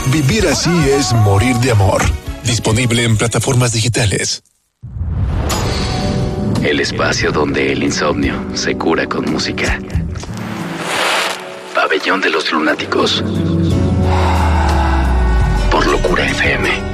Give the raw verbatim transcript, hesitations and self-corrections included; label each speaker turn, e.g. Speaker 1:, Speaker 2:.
Speaker 1: Vivir así es morir de amor. Disponible en plataformas digitales.
Speaker 2: El espacio donde el insomnio se cura con música. Pabellón de los Lunáticos. Por Locura F M.